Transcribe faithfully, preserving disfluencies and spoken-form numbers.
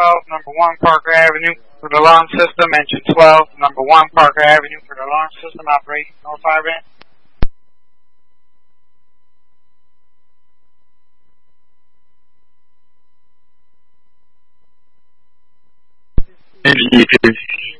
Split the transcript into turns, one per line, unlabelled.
twelve, number one, Parker Avenue for the alarm system. Engine twelve, number one, Parker Avenue for the alarm system. Operate North Fire Band.
Engine